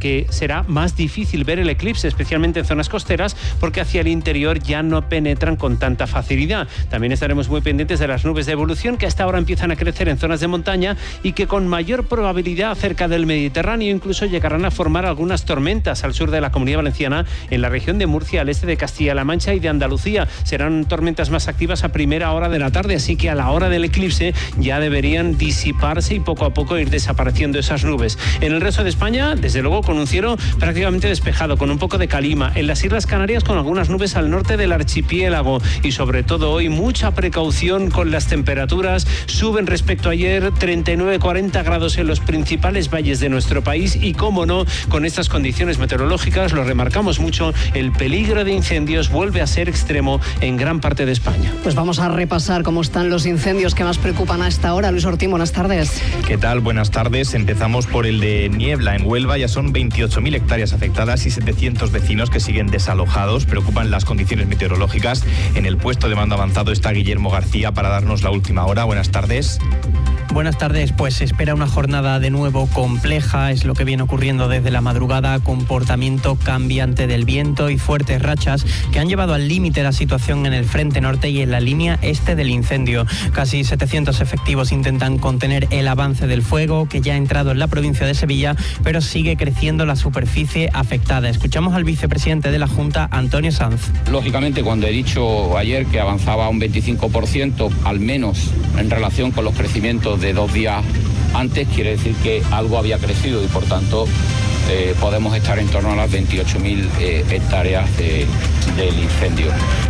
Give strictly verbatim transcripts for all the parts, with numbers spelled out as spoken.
que será más difícil ver el eclipse, especialmente en zonas costeras, porque hacia el interior ya no penetran con tanta facilidad. También estaremos muy pendientes de las nubes de evolución que hasta ahora empiezan a crecer en zonas de montaña y que con mayor probabilidad cerca del Mediterráneo incluso llegarán a formar algunas tormentas al sur de la Comunidad Valenciana, en la región de Murcia, al este de Castilla-La Mancha y de Andalucía. Serán tormentas más activas a primera hora de la tarde, así que a la hora del eclipse ya deberían disiparse y poco a poco ir desapareciendo esas nubes. En el resto de España, desde luego, con un cielo prácticamente despejado, con un poco de calima. En las Islas Canarias, con algunas nubes al norte del archipiélago, y sobre todo hoy mucha precaución con las temperaturas. Suben respecto a ayer treinta y nueve a cuarenta grados en los principales valles de nuestro país y, cómo no, con estas condiciones meteorológicas, lo remarcamos mucho, el peligro de incendios vuelve a ser extremo en gran parte de España. Pues vamos a repasar cómo están los incendios que más preocupan a esta hora. Luis Ortín, buenas tardes. ¿Qué tal? Buenas tardes. Empezamos por el de Niebla, en Huelva. Ya son veintiocho mil hectáreas afectadas y setecientos vecinos que siguen desalojados. Preocupan las condiciones meteorológicas. En el puesto de mando avanzado está Guillermo García para darnos la última hora. Buenas tardes. Buenas tardes, pues se espera una jornada de nuevo compleja, es lo que viene ocurriendo desde la madrugada, comportamiento cambiante del viento y fuertes rachas que han llevado al límite la situación en el frente norte y en la línea este del incendio. Casi setecientos efectivos intentan contener el avance del fuego que ya ha entrado en la provincia de Sevilla, pero sigue creciendo la superficie afectada. Escuchamos al vicepresidente de la Junta, Antonio Sanz. Lógicamente, cuando he dicho ayer que avanzaba un veinticinco por ciento, al menos en relación con los crecimientos de dos días antes, quiere decir que algo había crecido y por tanto eh, podemos estar en torno a las veintiocho mil eh, hectáreas de, del incendio.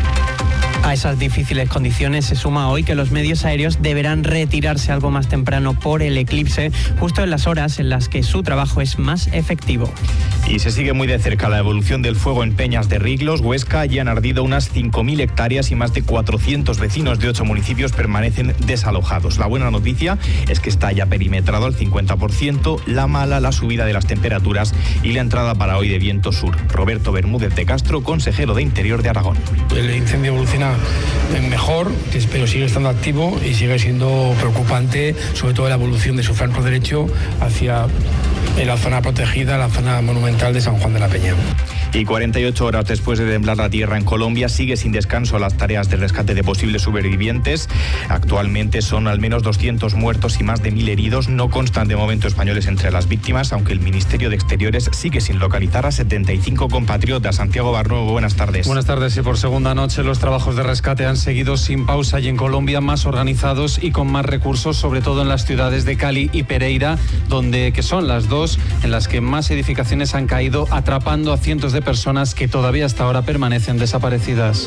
A esas difíciles condiciones se suma hoy que los medios aéreos deberán retirarse algo más temprano por el eclipse, justo en las horas en las que su trabajo es más efectivo. Y se sigue muy de cerca la evolución del fuego en Peñas de Riglos, Huesca. Allí han ardido unas cinco mil hectáreas y más de cuatrocientos vecinos de ocho municipios permanecen desalojados. La buena noticia es que está ya perimetrado al cincuenta por ciento, la mala, la subida de las temperaturas y la entrada para hoy de viento sur. Roberto Bermúdez de Castro, consejero de Interior de Aragón. El incendio evoluciona mejor, pero sigue estando activo y sigue siendo preocupante, sobre todo la evolución de su flanco derecho hacia la zona protegida, la zona monumental de San Juan de la Peña. Y cuarenta y ocho horas después de temblar la tierra en Colombia, sigue sin descanso las tareas de rescate de posibles supervivientes. Actualmente son al menos doscientos muertos y más de mil heridos. No constan de momento españoles entre las víctimas, aunque el Ministerio de Exteriores sigue sin localizar a setenta y cinco compatriotas. Santiago Barnuevo, buenas tardes. Buenas tardes. Y por segunda noche los trabajos de rescate han seguido sin pausa y en Colombia más organizados y con más recursos, sobre todo en las ciudades de Cali y Pereira, donde que son las dos en las que más edificaciones han caído, atrapando a cientos de personas que todavía hasta ahora permanecen desaparecidas.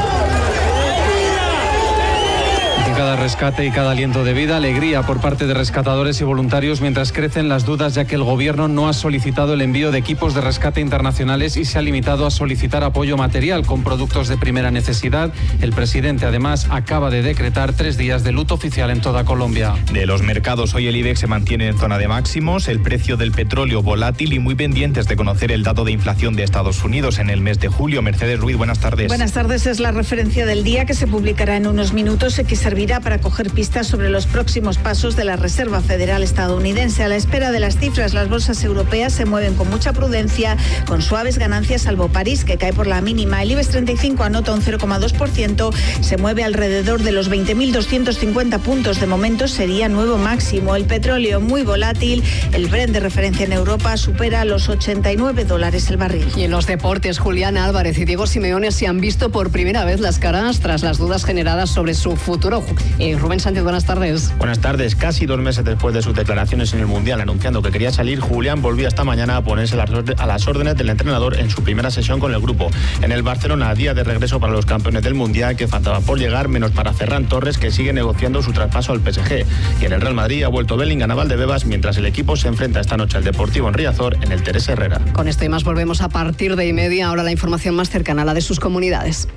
Cada rescate y cada aliento de vida, alegría por parte de rescatadores y voluntarios, mientras crecen las dudas ya que el gobierno no ha solicitado el envío de equipos de rescate internacionales y se ha limitado a solicitar apoyo material con productos de primera necesidad. El presidente además acaba de decretar tres días de luto oficial en toda Colombia. De los mercados, hoy el IBEX se mantiene en zona de máximos, el precio del petróleo volátil y muy pendientes de conocer el dato de inflación de Estados Unidos en el mes de julio. Mercedes Ruiz, buenas tardes. Buenas tardes, es la referencia del día que se publicará en unos minutos y que servirá para coger pistas sobre los próximos pasos de la Reserva Federal estadounidense. A la espera de las cifras, las bolsas europeas se mueven con mucha prudencia, con suaves ganancias, salvo París, que cae por la mínima. El IBEX treinta y cinco anota un cero coma dos por ciento, se mueve alrededor de los veinte mil doscientos cincuenta puntos. De momento sería nuevo máximo. El petróleo muy volátil, el Brent de referencia en Europa supera los ochenta y nueve dólares el barril. Y en los deportes, Julián Álvarez y Diego Simeone se han visto por primera vez las caras tras las dudas generadas sobre su futuro. Eh, Rubén Sánchez, buenas tardes. Buenas tardes. Casi dos meses después de sus declaraciones en el Mundial anunciando que quería salir, Julián volvió esta mañana a ponerse a las órdenes del entrenador en su primera sesión con el grupo. En el Barcelona, a día de regreso para los campeones del Mundial, que faltaba por llegar, menos para Ferran Torres, que sigue negociando su traspaso al P S G. Y en el Real Madrid ha vuelto Bellingham a Valdebebas, mientras el equipo se enfrenta esta noche al Deportivo en Riazor en el Teresa Herrera. Con esto y más volvemos a partir de y media. Ahora la información más cercana a la de sus comunidades.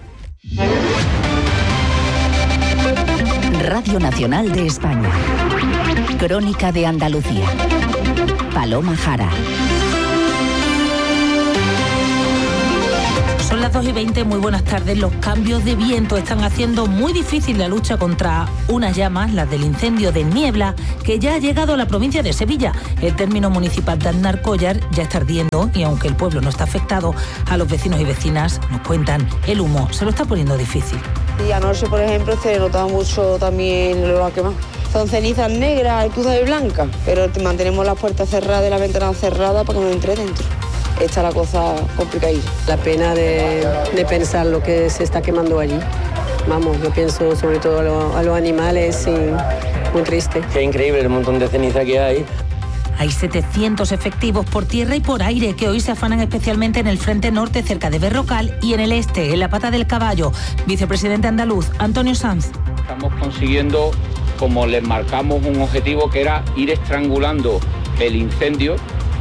Radio Nacional de España. Crónica de Andalucía. Paloma Jara. Son las las dos y veinte, muy buenas tardes. Los cambios de viento están haciendo muy difícil la lucha contra unas llamas, las del incendio de Niebla, que ya ha llegado a la provincia de Sevilla. El término municipal de Aznalcóllar ya está ardiendo y aunque el pueblo no está afectado, a los vecinos y vecinas nos cuentan, el humo se lo está poniendo difícil. Y anoche, por ejemplo, se notaba mucho también el olor a quemado. Son cenizas negras y cruces blancas, pero mantenemos las puertas cerradas y las ventanas cerradas para que no entre dentro. Está la cosa complicadilla. La pena de, de pensar lo que se está quemando allí. Vamos, yo pienso sobre todo a, lo, a los animales y muy triste. Qué increíble el montón de ceniza que hay. Hay setecientos efectivos por tierra y por aire que hoy se afanan especialmente en el frente norte cerca de Berrocal y en el este, en la Pata del Caballo. Vicepresidente andaluz, Antonio Sanz. Estamos consiguiendo, como les marcamos, un objetivo que era ir estrangulando el incendio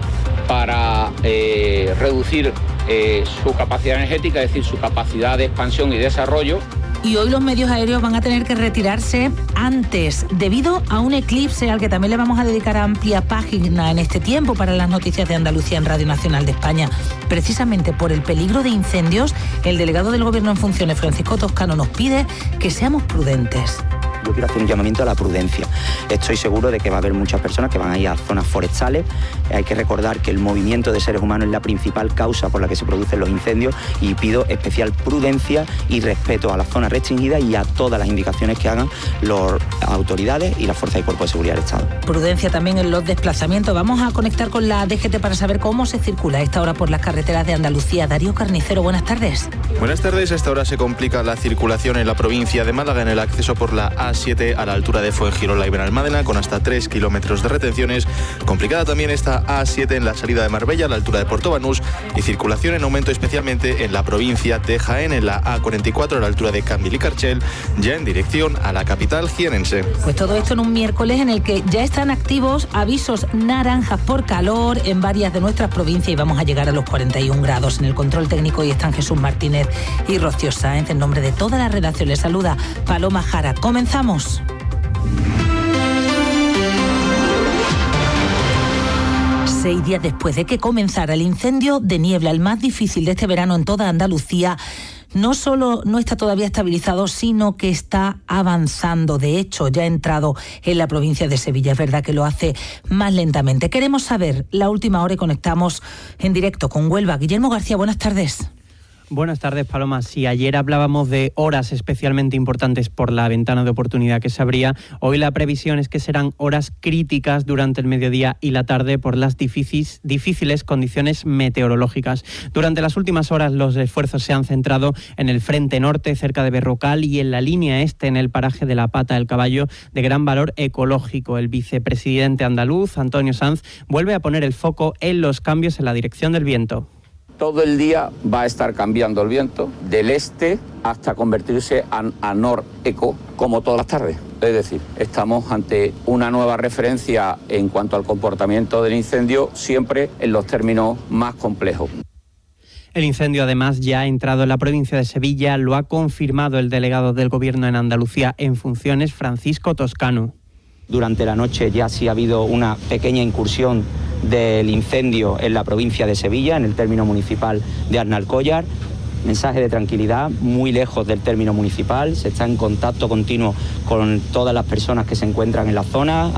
para eh, reducir eh, su capacidad energética, es decir, su capacidad de expansión y desarrollo. Y hoy los medios aéreos van a tener que retirarse antes, debido a un eclipse al que también le vamos a dedicar amplia página en este tiempo para las noticias de Andalucía en Radio Nacional de España. Precisamente por el peligro de incendios, el delegado del Gobierno en funciones, Francisco Toscano, nos pide que seamos prudentes. Yo quiero hacer un llamamiento a la prudencia. Estoy seguro de que va a haber muchas personas que van a ir a zonas forestales. Hay que recordar que el movimiento de seres humanos es la principal causa por la que se producen los incendios y pido especial prudencia y respeto a las zonas restringidas y a todas las indicaciones que hagan las autoridades y las fuerzas y cuerpos de seguridad del Estado. Prudencia también en los desplazamientos. Vamos a conectar con la D G T para saber cómo se circula a esta hora por las carreteras de Andalucía. Darío Carnicero, buenas tardes. Buenas tardes. A esta hora se complica la circulación en la provincia de Málaga en el acceso por la A siete a la altura de Fuengirola y Benalmádena con hasta tres kilómetros de retenciones. Complicada también esta A siete en la salida de Marbella a la altura de Portobanús y circulación en aumento especialmente en la provincia de Jaén en la A cuarenta y cuatro a la altura de Cambil y Carchel, ya en dirección a la capital jienense. Pues todo esto en un miércoles en el que ya están activos avisos naranjas por calor en varias de nuestras provincias y vamos a llegar a los cuarenta y un grados. En el control técnico y están Jesús Martínez y Rocío Sáenz. En nombre de toda la redacción les saluda Paloma Jara. Comenzamos. Seis días después de que comenzara el incendio de Niebla, el más difícil de este verano en toda Andalucía, no solo no está todavía estabilizado, sino que está avanzando. De hecho, ya ha entrado en la provincia de Sevilla. Es verdad que lo hace más lentamente. Queremos saber la última hora y conectamos en directo con Huelva. Guillermo García, buenas tardes. Buenas tardes, Paloma. Si ayer hablábamos de horas especialmente importantes por la ventana de oportunidad que se abría, hoy la previsión es que serán horas críticas durante el mediodía y la tarde por las difíciles, difíciles condiciones meteorológicas. Durante las últimas horas los esfuerzos se han centrado en el frente norte, cerca de Berrocal, y en la línea este, en el paraje de la Pata del Caballo, de gran valor ecológico. El vicepresidente andaluz, Antonio Sanz, vuelve a poner el foco en los cambios en la dirección del viento. Todo el día va a estar cambiando el viento del este hasta convertirse a, a nor-eco como todas las tardes. Es decir, estamos ante una nueva referencia en cuanto al comportamiento del incendio, siempre en los términos más complejos. El incendio, además, ya ha entrado en la provincia de Sevilla, lo ha confirmado el delegado del Gobierno en Andalucía en funciones, Francisco Toscano. Durante la noche ya sí ha habido una pequeña incursión del incendio en la provincia de Sevilla, en el término municipal de Aznalcóllar. Mensaje de tranquilidad, muy lejos del término municipal, se está en contacto continuo con todas las personas que se encuentran en la zona.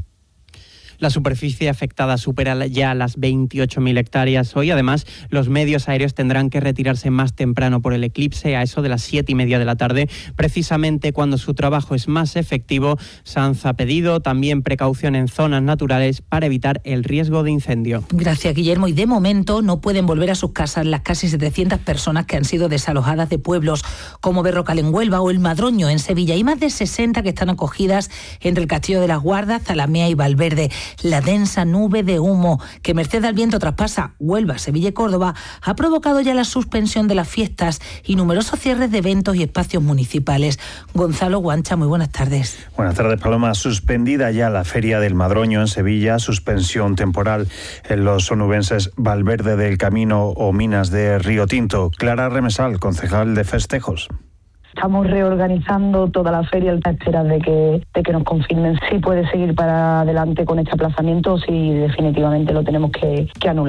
La superficie afectada supera ya las veintiocho mil hectáreas hoy. Además, los medios aéreos tendrán que retirarse más temprano por el eclipse, a eso de las siete y media de la tarde, precisamente cuando su trabajo es más efectivo. Sanz ha pedido también precaución en zonas naturales para evitar el riesgo de incendio. Gracias, Guillermo. Y de momento no pueden volver a sus casas las casi setecientas personas que han sido desalojadas de pueblos como Berrocal en Huelva o El Madroño en Sevilla. Hay más de sesenta que están acogidas entre el Castillo de las Guardas, Zalamea y Valverde. La densa nube de humo que merced al viento traspasa Huelva, Sevilla y Córdoba ha provocado ya la suspensión de las fiestas y numerosos cierres de eventos y espacios municipales. Gonzalo Guancha, muy buenas tardes. Buenas tardes, Paloma. Suspendida ya la Feria del Madroño en Sevilla, suspensión temporal en los onubenses Valverde del Camino o Minas de Río Tinto. Clara Remesal, concejal de festejos. Estamos reorganizando toda la feria a espera de que, de que nos confirmen si puede seguir para adelante con este aplazamiento o si definitivamente lo tenemos que, que anular.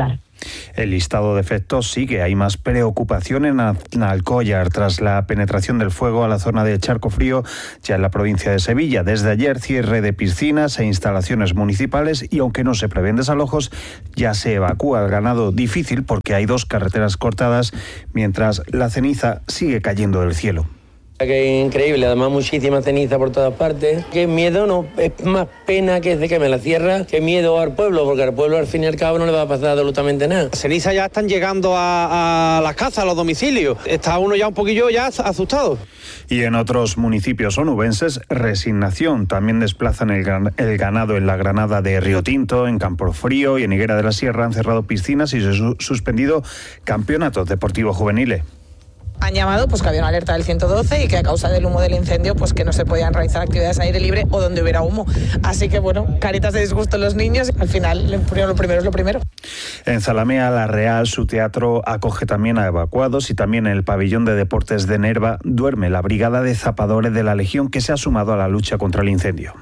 El listado de efectos sigue. Hay más preocupación en Alcóllar tras la penetración del fuego a la zona de Charco Frío, ya en la provincia de Sevilla. Desde ayer, cierre de piscinas e instalaciones municipales y aunque no se prevén desalojos, ya se evacúa el ganado. Difícil porque hay dos carreteras cortadas mientras la ceniza sigue cayendo del cielo. Que es increíble, además muchísima ceniza por todas partes. Qué miedo, no, es más pena que se queme la sierra, que miedo al pueblo, porque al pueblo al fin y al cabo no le va a pasar absolutamente nada. Las cenizas ya están llegando a, a las casas, a los domicilios. Está uno ya un poquillo ya asustado. Y en otros municipios onubenses, resignación. También desplazan el, gran, el ganado en la Granada de Río Tinto, en Campofrío y en Higuera de la Sierra han cerrado piscinas y se han suspendido campeonatos deportivos juveniles. Han llamado pues que había una alerta del ciento doce y que a causa del humo del incendio pues que no se podían realizar actividades al aire libre o donde hubiera humo. Así que bueno, caritas de disgusto los niños. Al final lo primero es lo primero. En Zalamea, La Real, su teatro acoge también a evacuados y también en el pabellón de deportes de Nerva duerme la brigada de zapadores de la Legión que se ha sumado a la lucha contra el incendio.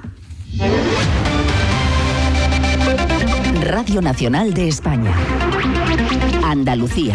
Radio Nacional de España. Andalucía.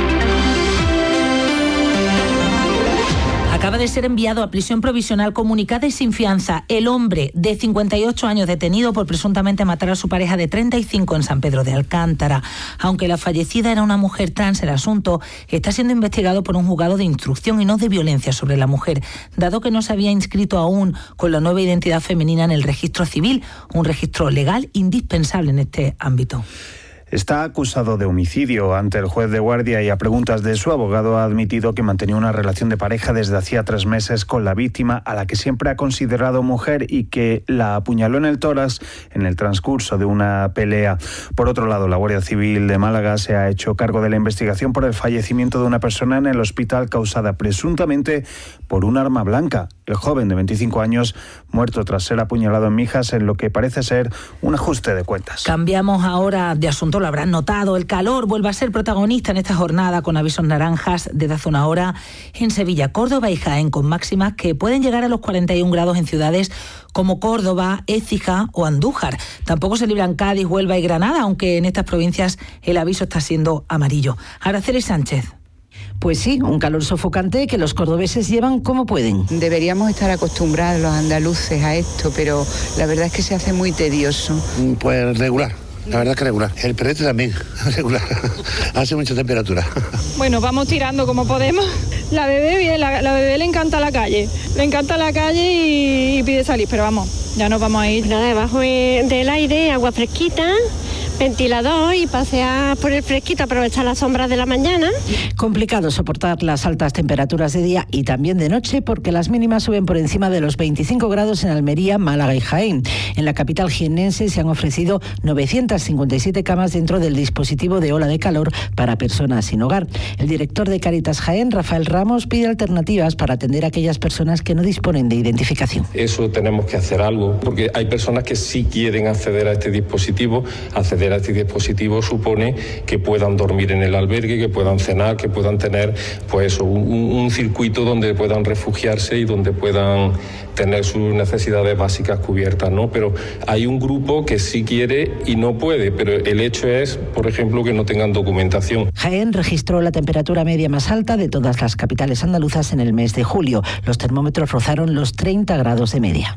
Acaba de ser enviado a prisión provisional comunicada y sin fianza el hombre de cincuenta y ocho años detenido por presuntamente matar a su pareja de treinta y cinco en San Pedro de Alcántara. Aunque la fallecida era una mujer trans, el asunto está siendo investigado por un juzgado de instrucción y no de violencia sobre la mujer, dado que no se había inscrito aún con la nueva identidad femenina en el registro civil, un registro legal indispensable en este ámbito. Está acusado de homicidio ante el juez de guardia y a preguntas de su abogado ha admitido que mantenía una relación de pareja desde hacía tres meses con la víctima, a la que siempre ha considerado mujer y que la apuñaló en el tórax en el transcurso de una pelea. Por otro lado, la Guardia Civil de Málaga se ha hecho cargo de la investigación por el fallecimiento de una persona en el hospital causada presuntamente por un arma blanca. El joven de veinticinco años muerto tras ser apuñalado en Mijas en lo que parece ser un ajuste de cuentas. Cambiamos ahora de asunto. Lo habrán notado, el calor vuelve a ser protagonista en esta jornada con avisos naranjas desde hace una hora en Sevilla, Córdoba y Jaén, con máximas que pueden llegar a los cuarenta y un grados en ciudades como Córdoba, Écija o Andújar. Tampoco se libran Cádiz, Huelva y Granada, aunque en estas provincias el aviso está siendo amarillo. Araceli Sánchez. Pues sí, un calor sofocante que los cordobeses llevan como pueden. Deberíamos estar acostumbrados los andaluces a esto, pero la verdad es que se hace muy tedioso. Pues regular. La verdad que regular. El perrete también, regular. Hace mucha temperatura. Bueno, vamos tirando como podemos. La bebé bien, la, la bebé le encanta la calle. Le encanta la calle y, y pide salir, pero vamos, ya nos vamos a ir. Nada, debajo del aire, agua fresquita, ventilador y pasear por el fresquito, aprovechar las sombras de la mañana. Complicado soportar las altas temperaturas de día y también de noche porque las mínimas suben por encima de los veinticinco grados en Almería, Málaga y Jaén. En la capital jiennense se han ofrecido novecientas cincuenta y siete camas dentro del dispositivo de ola de calor para personas sin hogar. El director de Cáritas Jaén, Rafael Ramos, pide alternativas para atender a aquellas personas que no disponen de identificación. Eso tenemos que hacer algo, porque hay personas que sí quieren acceder a este dispositivo. Acceder a este dispositivo supone que puedan dormir en el albergue, que puedan cenar, que puedan tener pues un, un circuito donde puedan refugiarse y donde puedan tener sus necesidades básicas cubiertas, ¿no? Pero hay un grupo que sí quiere y no puede, pero el hecho es, por ejemplo, que no tengan documentación. Jaén registró la temperatura media más alta de todas las capitales andaluzas en el mes de julio. Los termómetros rozaron los treinta grados de media.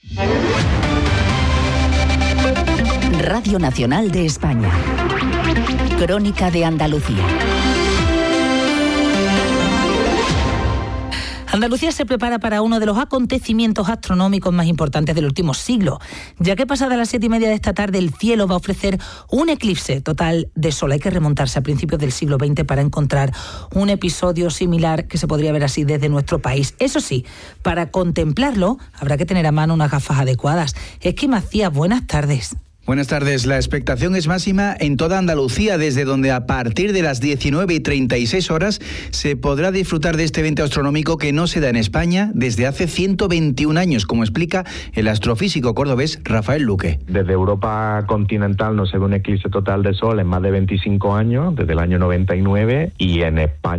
Radio Nacional de España. Crónica de Andalucía. Andalucía se prepara para uno de los acontecimientos astronómicos más importantes del último siglo, ya que pasada las siete y media de esta tarde el cielo va a ofrecer un eclipse total de sol. Hay que remontarse a principios del siglo veinte para encontrar un episodio similar que se podría ver así desde nuestro país. Eso sí, para contemplarlo habrá que tener a mano unas gafas adecuadas. Esqui Macías, buenas tardes. Buenas tardes. La expectación es máxima en toda Andalucía, desde donde a partir de las diecinueve y treinta y seis horas se podrá disfrutar de este evento astronómico que no se da en España desde hace ciento veintiún años, como explica el astrofísico cordobés Rafael Luque. Desde Europa continental no se ve un eclipse total de sol en más de veinticinco años, desde el año noventa y nueve, y en España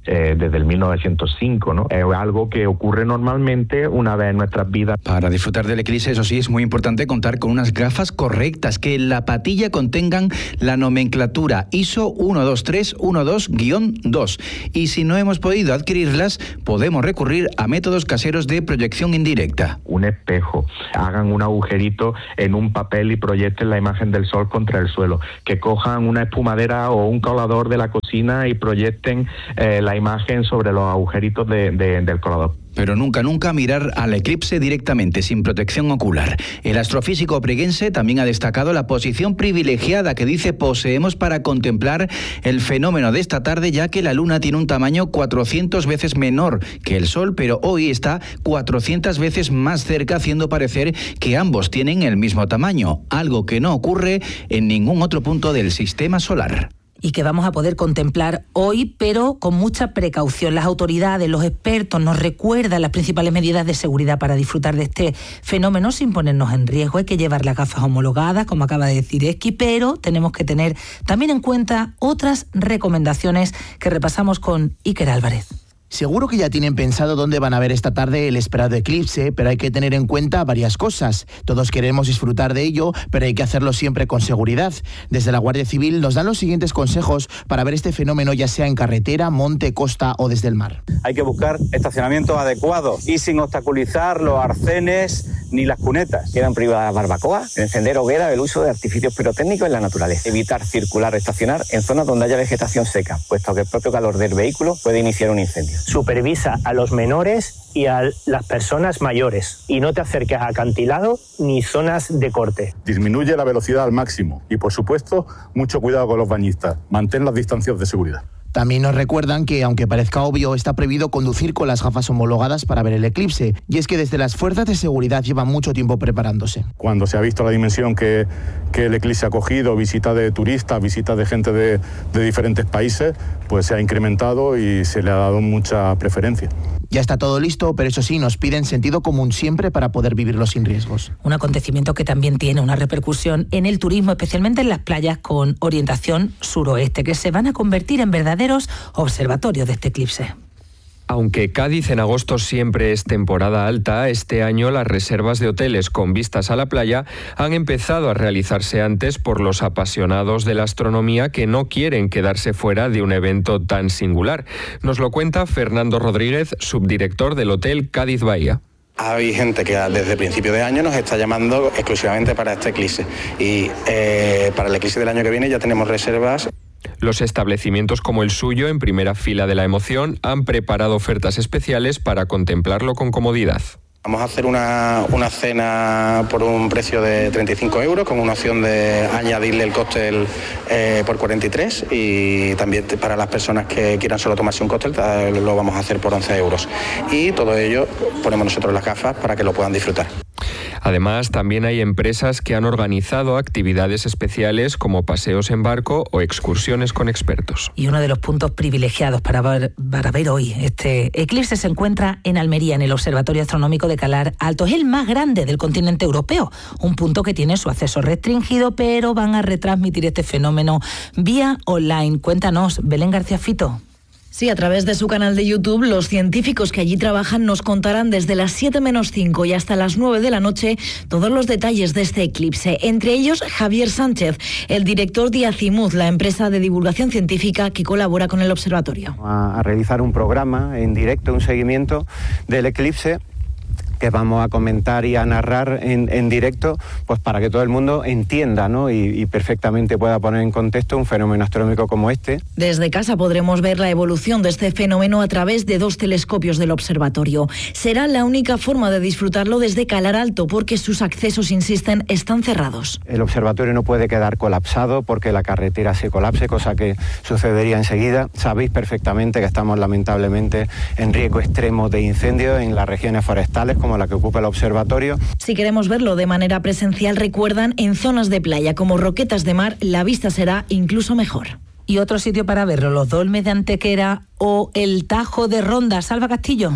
eh, desde el mil novecientos cinco, ¿no? Es algo que ocurre normalmente una vez en nuestras vidas. Para disfrutar del eclipse, eso sí, es muy importante contar con unas gafas correctas, que en la patilla contengan la nomenclatura I S O uno dos tres uno dos guión dos. Y si no hemos podido adquirirlas, podemos recurrir a métodos caseros de proyección indirecta. Un espejo, hagan un agujerito en un papel y proyecten la imagen del sol contra el suelo, que cojan una espumadera o un colador de la cocina y proyecten eh, la imagen sobre los agujeritos de, de, del colador. Pero nunca, nunca mirar al eclipse directamente, sin protección ocular. El astrofísico briguense también ha destacado la posición privilegiada que dice poseemos para contemplar el fenómeno de esta tarde, ya que la Luna tiene un tamaño cuatrocientas veces menor que el Sol, pero hoy está cuatrocientas veces más cerca, haciendo parecer que ambos tienen el mismo tamaño, algo que no ocurre en ningún otro punto del sistema solar. Y que vamos a poder contemplar hoy, pero con mucha precaución. Las autoridades, los expertos nos recuerdan las principales medidas de seguridad para disfrutar de este fenómeno sin ponernos en riesgo. Hay que llevar las gafas homologadas, como acaba de decir Esqui, pero tenemos que tener también en cuenta otras recomendaciones que repasamos con Iker Álvarez. Seguro que ya tienen pensado dónde van a ver esta tarde el esperado eclipse, pero hay que tener en cuenta varias cosas. Todos queremos disfrutar de ello, pero hay que hacerlo siempre con seguridad. Desde la Guardia Civil nos dan los siguientes consejos para ver este fenómeno, ya sea en carretera, monte, costa o desde el mar. Hay que buscar estacionamientos adecuados y sin obstaculizar los arcenes ni las cunetas. Quedan privadas barbacoas, encender hoguera, el uso de artificios pirotécnicos en la naturaleza. Evitar circular, estacionar en zonas donde haya vegetación seca, puesto que el propio calor del vehículo puede iniciar un incendio. Supervisa a los menores y a las personas mayores y no te acerques a acantilados ni zonas de corte. Disminuye la velocidad al máximo y, por supuesto, mucho cuidado con los bañistas. Mantén las distancias de seguridad. También nos recuerdan que, aunque parezca obvio, está prohibido conducir con las gafas homologadas para ver el eclipse. Y es que desde las fuerzas de seguridad llevan mucho tiempo preparándose. Cuando se ha visto la dimensión que, que el eclipse ha cogido, visitas de turistas, visitas de gente de, de diferentes países, pues se ha incrementado y se le ha dado mucha preferencia. Ya está todo listo, pero eso sí, nos piden sentido común siempre para poder vivirlo sin riesgos. Un acontecimiento que también tiene una repercusión en el turismo, especialmente en las playas con orientación suroeste, que se van a convertir en verdaderos observatorios de este eclipse. Aunque Cádiz en agosto siempre es temporada alta, este año las reservas de hoteles con vistas a la playa han empezado a realizarse antes por los apasionados de la astronomía que no quieren quedarse fuera de un evento tan singular. Nos lo cuenta Fernando Rodríguez, subdirector del Hotel Cádiz Bahía. Hay gente que desde principio de año nos está llamando exclusivamente para este eclipse y eh, para el eclipse del año que viene ya tenemos reservas. Los establecimientos como el suyo, en primera fila de la emoción, han preparado ofertas especiales para contemplarlo con comodidad. Vamos a hacer una, una cena por un precio de treinta y cinco euros, con una opción de añadirle el cóctel eh, por cuarenta y tres, y también para las personas que quieran solo tomarse un cóctel lo vamos a hacer por once euros. Y todo ello ponemos nosotros las gafas para que lo puedan disfrutar. Además, también hay empresas que han organizado actividades especiales como paseos en barco o excursiones con expertos. Y uno de los puntos privilegiados para ver, para ver hoy este eclipse se encuentra en Almería, en el Observatorio Astronómico de Calar Alto. Es el más grande del continente europeo, un punto que tiene su acceso restringido, pero van a retransmitir este fenómeno vía online. Cuéntanos, Belén García Fito. Sí, a través de su canal de YouTube, los científicos que allí trabajan nos contarán desde las siete menos cinco y hasta las nueve de la noche todos los detalles de este eclipse. Entre ellos, Javier Sánchez, el director de Azimut, la empresa de divulgación científica que colabora con el observatorio. A, a realizar un programa en directo, un seguimiento del eclipse, que vamos a comentar y a narrar en, en directo, pues para que todo el mundo entienda, ¿no? y, y perfectamente pueda poner en contexto un fenómeno astronómico como este. Desde casa podremos ver la evolución de este fenómeno a través de dos telescopios del observatorio. Será la única forma de disfrutarlo desde Calar Alto, porque sus accesos, insisten, están cerrados. El observatorio no puede quedar colapsado porque la carretera se colapse, cosa que sucedería enseguida. Sabéis perfectamente que estamos lamentablemente en riesgo extremo de incendios en las regiones forestales, como la que ocupa el observatorio. Si queremos verlo de manera presencial, recuerdan, en zonas de playa como Roquetas de Mar, la vista será incluso mejor. Y otro sitio para verlo, los Dolmes de Antequera o el Tajo de Ronda. Salva Castillo.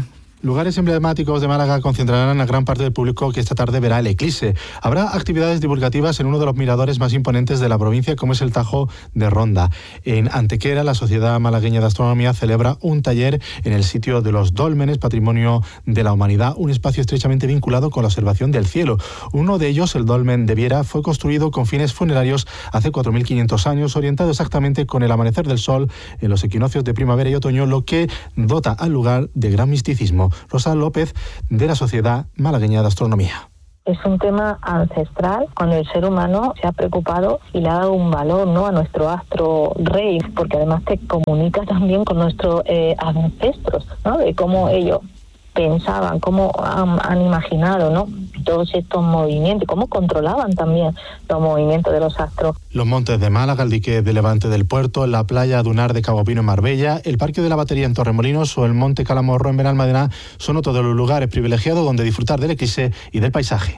Lugares emblemáticos de Málaga concentrarán a gran parte del público que esta tarde verá el eclipse. Habrá actividades divulgativas en uno de los miradores más imponentes de la provincia, como es el Tajo de Ronda. En Antequera, la Sociedad Malagueña de Astronomía celebra un taller en el sitio de los dólmenes, patrimonio de la humanidad, un espacio estrechamente vinculado con la observación del cielo. Uno de ellos, el dolmen de Viera, fue construido con fines funerarios hace cuatro mil quinientos años, orientado exactamente con el amanecer del sol en los equinoccios de primavera y otoño, lo que dota al lugar de gran misticismo. Rosa López, de la Sociedad Malagueña de Astronomía. Es un tema ancestral, cuando el ser humano se ha preocupado y le ha dado un valor, ¿no?, a nuestro astro rey, porque además te comunica también con nuestros eh, ancestros, ¿no?, de cómo ellos pensaban, cómo han, han imaginado, ¿no?, todos estos movimientos, cómo controlaban también los movimientos de los astros. Los montes de Málaga, el dique de Levante del Puerto, la playa Dunar de Cabo Pino en Marbella, el Parque de la Batería en Torremolinos o el Monte Calamorro en Benalmádena son otros de los lugares privilegiados donde disfrutar del eclipse y del paisaje.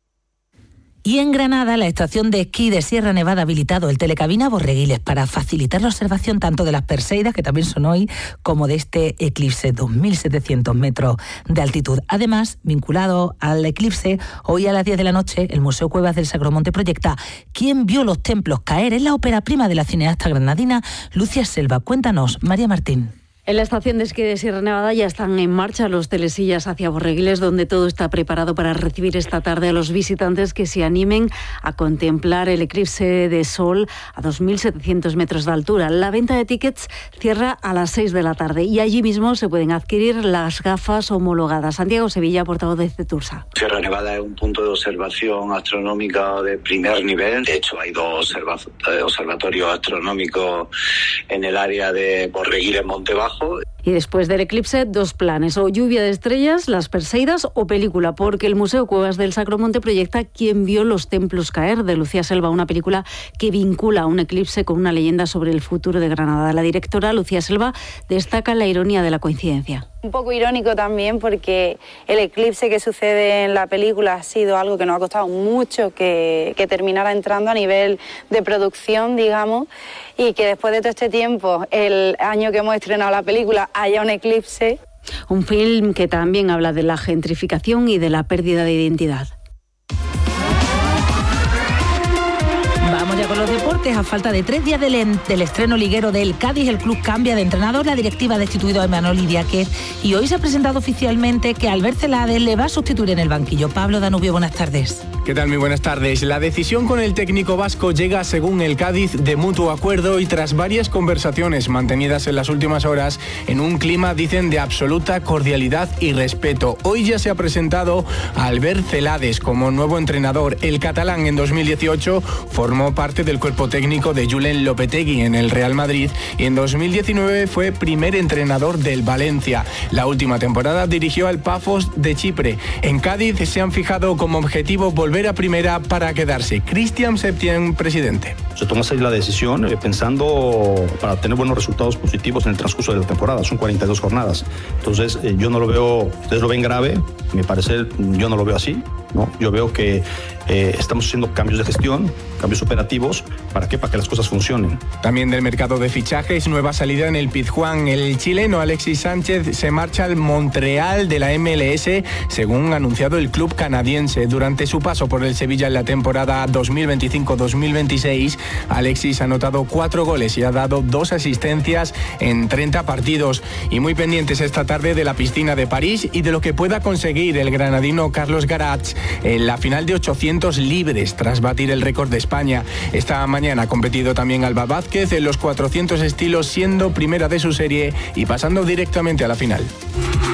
Y en Granada, la estación de esquí de Sierra Nevada ha habilitado el telecabina Borreguiles para facilitar la observación tanto de las Perseidas, que también son hoy, como de este eclipse, dos mil setecientos metros de altitud. Además, vinculado al eclipse, hoy a las diez de la noche, el Museo Cuevas del Sacromonte proyecta ¿Quién vio los templos caer?, es la ópera prima de la cineasta granadina Lucia Selva. Cuéntanos, María Martín. En la estación de esquí de Sierra Nevada ya están en marcha los telesillas hacia Borreguiles, donde todo está preparado para recibir esta tarde a los visitantes que se animen a contemplar el eclipse de sol a dos mil setecientos metros de altura. La venta de tickets cierra a las seis de la tarde y allí mismo se pueden adquirir las gafas homologadas. Santiago Sevilla, portavoz de CETURSA. Sierra Nevada es un punto de observación astronómica de primer nivel. De hecho, hay dos observa- observatorios astronómicos en el área de Borreguiles, Montebajo. Y después del eclipse, dos planes, o lluvia de estrellas, las Perseidas o película, porque el Museo Cuevas del Sacromonte proyecta ¿Quién vio los templos caer?, de Lucía Selva, una película que vincula un eclipse con una leyenda sobre el futuro de Granada. La directora Lucía Selva destaca la ironía de la coincidencia. Un poco irónico también porque el eclipse que sucede en la película ha sido algo que nos ha costado mucho que, que terminara entrando a nivel de producción, digamos, y que después de todo este tiempo, el año que hemos estrenado la película, haya un eclipse. Un film que también habla de la gentrificación y de la pérdida de identidad. Vamos ya con los deportes. A falta de tres días del, en, del estreno liguero del Cádiz, el club cambia de entrenador. La directiva ha destituido a Emanuel Idiáquez y hoy se ha presentado oficialmente que Albert Celades le va a sustituir en el banquillo. Pablo Danubio, buenas tardes. ¿Qué tal? Muy buenas tardes. La decisión con el técnico vasco llega, según el Cádiz, de mutuo acuerdo y tras varias conversaciones mantenidas en las últimas horas en un clima, dicen, de absoluta cordialidad y respeto. Hoy ya se ha presentado a Albert Celades como nuevo entrenador. El catalán en dos mil dieciocho formó parte del cuerpo técnico de Julen Lopetegui en el Real Madrid y en dos mil diecinueve fue primer entrenador del Valencia. La última temporada dirigió al Pafos de Chipre. En Cádiz se han fijado como objetivo volver a primera para quedarse. Cristian Septién, presidente. Se toma la decisión eh, pensando para tener buenos resultados positivos en el transcurso de la temporada. Son cuarenta y dos jornadas. Entonces eh, yo no lo veo, ustedes lo ven grave, a mi parecer yo no lo veo así, ¿no? Yo veo que eh, estamos haciendo cambios de gestión, cambios operativos, ¿para qué? Para que las cosas funcionen. También del mercado de fichajes, nueva salida en el Pizjuán. El chileno Alexis Sánchez se marcha al Montreal de la M L S, según ha anunciado el club canadiense. Durante su paso por el Sevilla en la temporada dos mil veinticinco dos mil veintiséis, Alexis ha anotado cuatro goles y ha dado dos asistencias en treinta partidos. Y muy pendientes esta tarde de la piscina de París y de lo que pueda conseguir el granadino Carlos Garatz en la final de ochocientos libres, tras batir el récord de España. Esta mañana ha competido también Alba Vázquez en los cuatrocientos estilos, siendo primera de su serie y pasando directamente a la final.